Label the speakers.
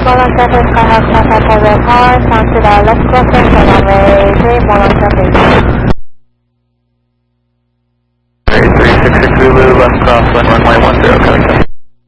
Speaker 1: Mullen traffic, Skyhawk, contact highway car, sound to the left crossing, for runway 3, Mullen traffic.
Speaker 2: 366 Zulu, left cross, runway 10, Connecticut.